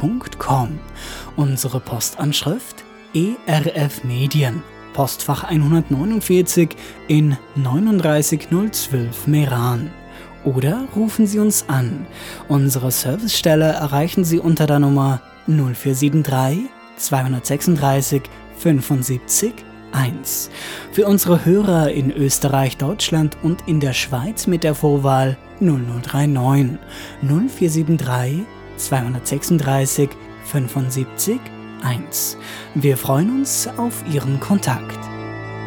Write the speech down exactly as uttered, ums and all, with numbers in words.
punkt com. Unsere Postanschrift E R F Medien, Postfach hundertneunundvierzig in neununddreißig null zwölf Meran. Oder rufen Sie uns an. Unsere Servicestelle erreichen Sie unter der Nummer null vier sieben drei zweihundertsechsunddreißig fünfundsiebzig eins. Für unsere Hörer in Österreich, Deutschland und in der Schweiz mit der Vorwahl null null drei neun null vier sieben drei zweihundertsechsunddreißig fünfundsiebzig eins. Wir freuen uns auf Ihren Kontakt.